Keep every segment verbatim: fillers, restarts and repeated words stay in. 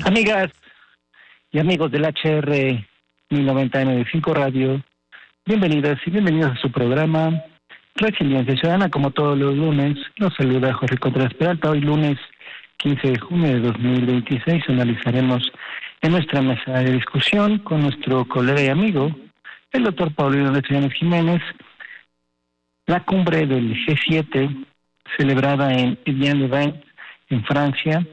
Amigas y amigos del H R mil noventa y nueve punto cinco Radio, bienvenidas y bienvenidos a su programa Resiliencia Ciudadana. Como todos los lunes, los saluda Jorge Contreras Peralta. Hoy lunes quince de junio de dos mil veintiséis analizaremos en nuestra mesa de discusión con nuestro colega y amigo, el doctor Paulino Letrianes Jiménez, la cumbre del G siete celebrada en Evian-le-Bain, en Francia,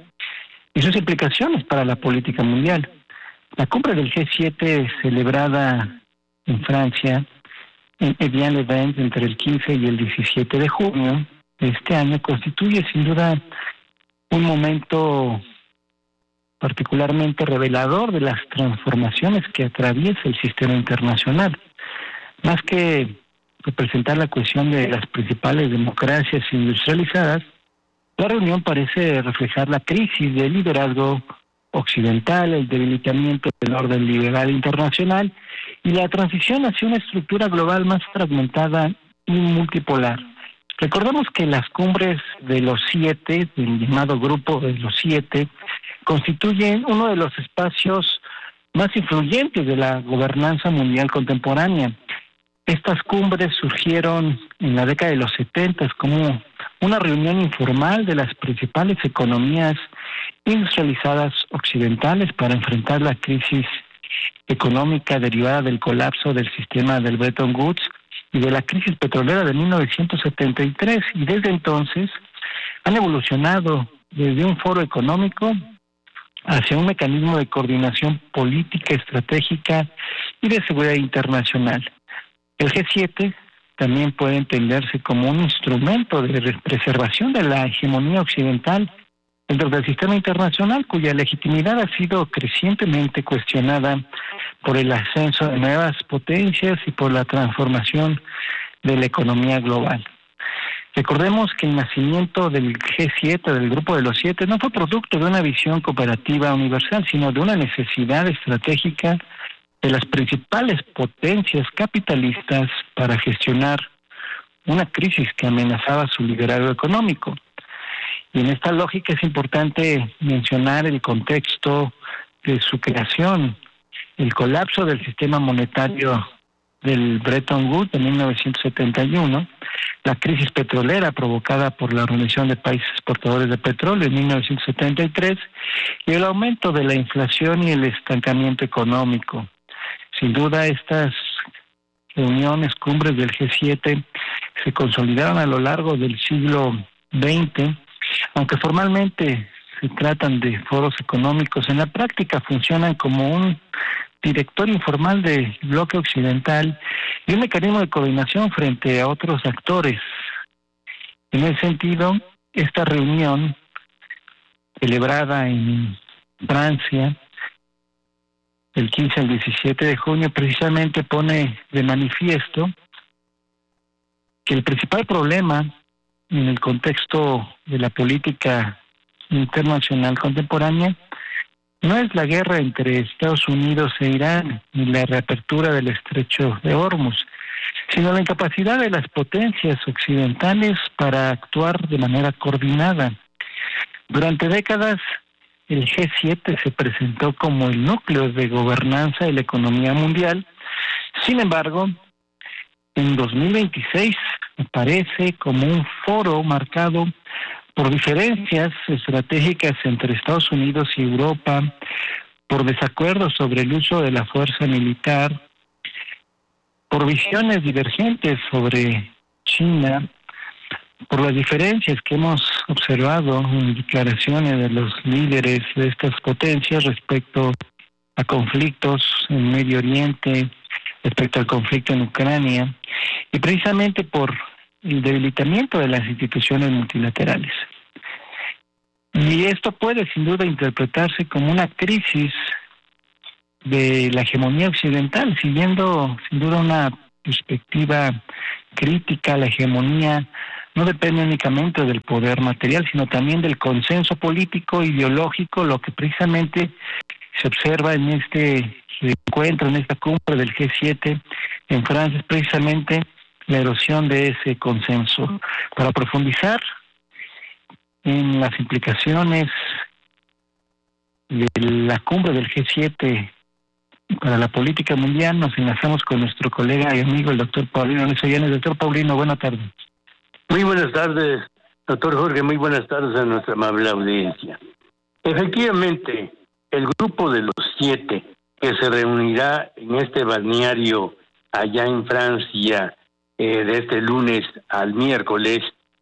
y sus implicaciones para la política mundial. La cumbre del G siete celebrada en Francia, en Evian-le-Bain, entre el quince y el diecisiete de junio de este año, constituye sin duda un momento particularmente revelador de las transformaciones que atraviesa el sistema internacional. Más que representar la cuestión de las principales democracias industrializadas, la reunión parece reflejar la crisis del liderazgo occidental, el debilitamiento del orden liberal internacional y la transición hacia una estructura global más fragmentada y multipolar. Recordemos que las cumbres de los siete, del llamado Grupo de los Siete, constituyen uno de los espacios más influyentes de la gobernanza mundial contemporánea. Estas cumbres surgieron en la década de los setenta como una reunión informal de las principales economías industrializadas occidentales para enfrentar la crisis económica derivada del colapso del sistema del Bretton Woods y de la crisis petrolera de mil novecientos setenta y tres, y desde entonces han evolucionado desde un foro económico hacia un mecanismo de coordinación política, estratégica y de seguridad internacional. El G siete también puede entenderse como un instrumento de preservación de la hegemonía occidental dentro del sistema internacional, cuya legitimidad ha sido crecientemente cuestionada por el ascenso de nuevas potencias y por la transformación de la economía global. Recordemos que el nacimiento del G siete, del Grupo de los Siete, no fue producto de una visión cooperativa universal, sino de una necesidad estratégica de las principales potencias capitalistas para gestionar una crisis que amenazaba su liderazgo económico. Y en esta lógica es importante mencionar el contexto de su creación, el colapso del sistema monetario del Bretton Woods de mil novecientos setenta y uno, la crisis petrolera provocada por la Organización de Países Exportadores de Petróleo en mil novecientos setenta y tres y el aumento de la inflación y el estancamiento económico. Sin duda, estas reuniones, cumbres del G siete, se consolidaron a lo largo del siglo veinte, aunque formalmente se tratan de foros económicos, en la práctica funcionan como un director informal del bloque occidental y un mecanismo de coordinación frente a otros actores. En ese sentido, esta reunión, celebrada en Francia, el quince al diecisiete de junio, precisamente pone de manifiesto que el principal problema en el contexto de la política internacional contemporánea no es la guerra entre Estados Unidos e Irán ni la reapertura del estrecho de Hormuz, sino la incapacidad de las potencias occidentales para actuar de manera coordinada. Durante décadas, el G siete se presentó como el núcleo de gobernanza de la economía mundial. Sin embargo, en dos mil veintiséis aparece como un foro marcado por diferencias estratégicas entre Estados Unidos y Europa, por desacuerdos sobre el uso de la fuerza militar, por visiones divergentes sobre China, por las diferencias que hemos observado en declaraciones de los líderes de estas potencias respecto a conflictos en Medio Oriente, respecto al conflicto en Ucrania, y precisamente por el debilitamiento de las instituciones multilaterales. Y esto puede sin duda interpretarse como una crisis de la hegemonía occidental, siguiendo sin duda una perspectiva crítica. La hegemonía no depende únicamente del poder material, sino también del consenso político, ideológico, lo que precisamente se observa en este encuentro, en esta cumbre del G siete en Francia, es precisamente la erosión de ese consenso. Para profundizar en las implicaciones de la cumbre del G siete para la política mundial, nos enlazamos con nuestro colega y amigo, el doctor Paulino Nezoyanes. Doctor Paulino, buenas tardes. Muy buenas tardes, doctor Jorge, muy buenas tardes a nuestra amable audiencia. Efectivamente, el grupo de los siete que se reunirá en este balneario allá en Francia eh, de este lunes al miércoles,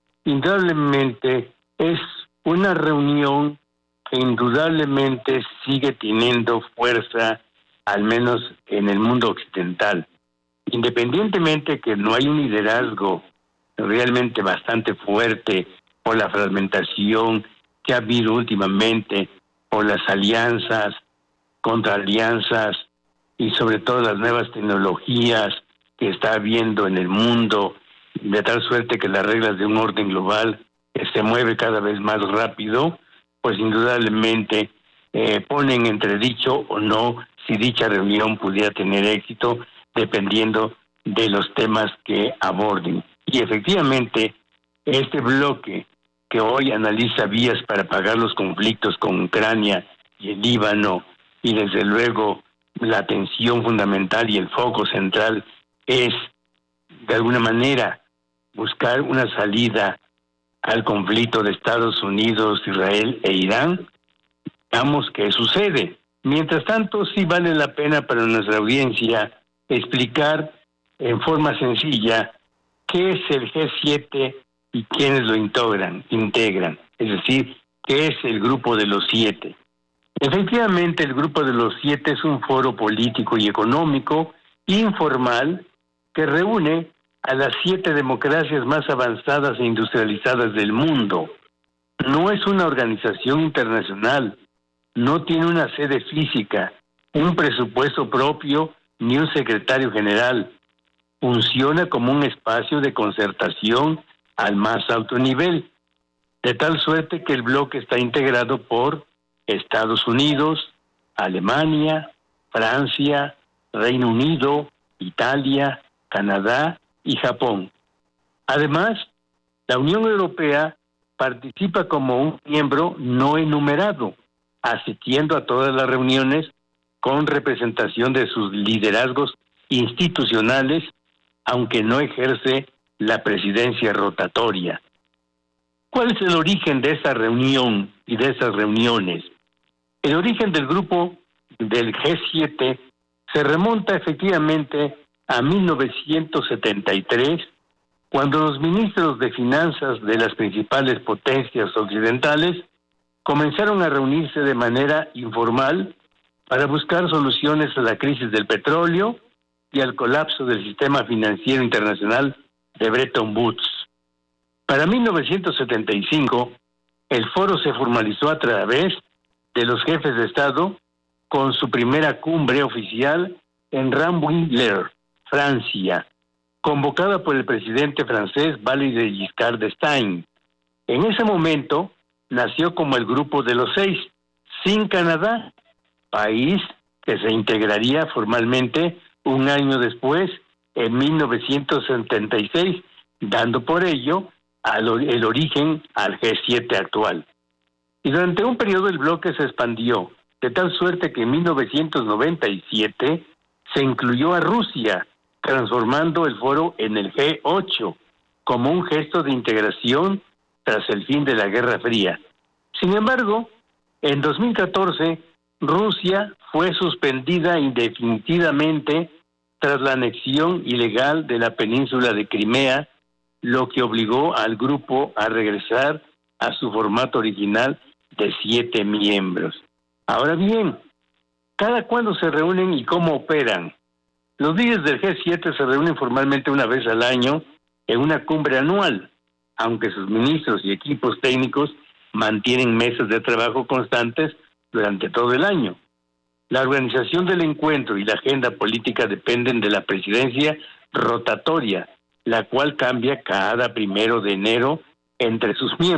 indudablemente es una reunión que indudablemente sigue teniendo fuerza, al menos en el mundo occidental. Independientemente que no hay un liderazgo realmente bastante fuerte por la fragmentación que ha habido últimamente, por las alianzas, contraalianzas y sobre todo las nuevas tecnologías que está habiendo en el mundo, de tal suerte que las reglas de un orden global que se mueve cada vez más rápido, pues indudablemente eh, ponen entredicho o no si dicha reunión pudiera tener éxito, dependiendo de los temas que aborden. Y efectivamente, este bloque que hoy analiza vías para pagar los conflictos con Ucrania y el Líbano, y desde luego la atención fundamental y el foco central es, de alguna manera, buscar una salida al conflicto de Estados Unidos, Israel e Irán. Veamos qué sucede. Mientras tanto, sí vale la pena para nuestra audiencia explicar en forma sencilla qué es el G siete y quiénes lo integran, integran, es decir, qué es el grupo de los siete. Efectivamente, el grupo de los siete es un foro político y económico informal que reúne a las siete democracias más avanzadas e industrializadas del mundo. No es una organización internacional, no tiene una sede física, un presupuesto propio ni un secretario general. Funciona como un espacio de concertación al más alto nivel, de tal suerte que el bloque está integrado por Estados Unidos, Alemania, Francia, Reino Unido, Italia, Canadá y Japón. Además, la Unión Europea participa como un miembro no enumerado, asistiendo a todas las reuniones con representación de sus liderazgos institucionales, aunque no ejerce la presidencia rotatoria. ¿Cuál es el origen de esa reunión y de esas reuniones? El origen del grupo del G siete se remonta efectivamente a mil novecientos setenta y tres, cuando los ministros de finanzas de las principales potencias occidentales comenzaron a reunirse de manera informal para buscar soluciones a la crisis del petróleo y al colapso del sistema financiero internacional de Bretton Woods. Para mil novecientos setenta y cinco, el foro se formalizó a través de los jefes de Estado con su primera cumbre oficial en Rambouillet, Francia, convocada por el presidente francés Valéry Giscard d'Estaing. En ese momento nació como el grupo de los seis, sin Canadá, país que se integraría formalmente un año después, en mil novecientos setenta y seis, dando por ello al, el origen al G siete actual. Y durante un periodo el bloque se expandió, de tal suerte que en mil novecientos noventa y siete se incluyó a Rusia, transformando el foro en el G ocho, como un gesto de integración tras el fin de la Guerra Fría. Sin embargo, en dos mil catorce, Rusia fue suspendida indefinidamente tras la anexión ilegal de la península de Crimea, lo que obligó al grupo a regresar a su formato original de siete miembros. Ahora bien, ¿cada cuándo se reúnen y cómo operan? Los líderes del G siete se reúnen formalmente una vez al año en una cumbre anual, aunque sus ministros y equipos técnicos mantienen mesas de trabajo constantes durante todo el año. La organización del encuentro y la agenda política dependen de la presidencia rotatoria, la cual cambia cada primero de enero entre sus miembros.